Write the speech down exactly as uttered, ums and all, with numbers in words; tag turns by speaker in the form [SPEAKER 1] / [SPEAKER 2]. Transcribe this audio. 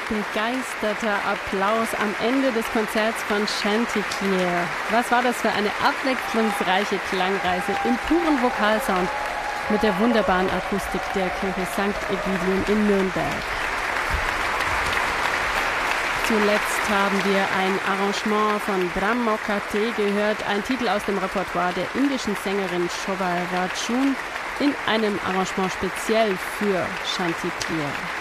[SPEAKER 1] Begeisterter Applaus am Ende des Konzerts von Chanticleer. Was war das für eine abwechslungsreiche Klangreise im puren Vokalsound mit der wunderbaren Akustik der Kirche Sankt Egidium in Nürnberg. Zuletzt haben wir ein Arrangement von Brahmokate gehört, ein Titel aus dem Repertoire der indischen Sängerin Shobha Rajchun in einem Arrangement speziell für Chanticleer.